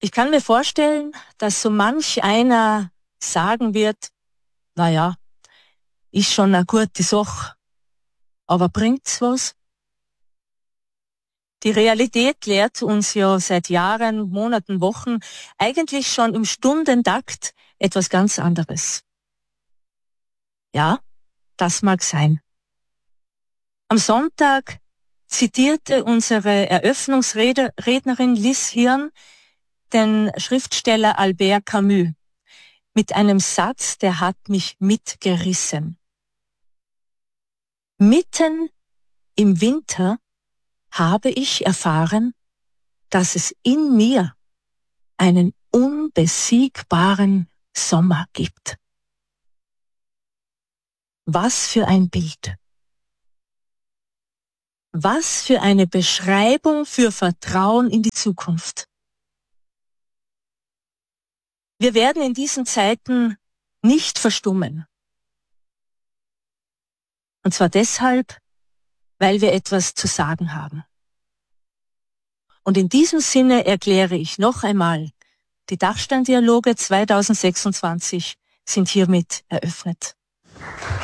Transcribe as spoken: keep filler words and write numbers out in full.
Ich kann mir vorstellen, dass so manch einer sagen wird, na ja, ist schon eine gute Sache, aber bringt's was? Die Realität lehrt uns ja seit Jahren, Monaten, Wochen, eigentlich schon im Stundentakt etwas ganz anderes. Ja, das mag sein. Am Sonntag zitierte unsere Eröffnungsrednerin Liz Hirn den Schriftsteller Albert Camus mit einem Satz, der hat mich mitgerissen. Mitten im Winter habe ich erfahren, dass es in mir einen unbesiegbaren Sommer gibt. Was für ein Bild. Was für eine Beschreibung für Vertrauen in die Zukunft. Wir werden in diesen Zeiten nicht verstummen. Und zwar deshalb, weil wir etwas zu sagen haben. Und in diesem Sinne erkläre ich noch einmal, die Dachsteindialoge zweitausendsechsundzwanzig sind hiermit eröffnet.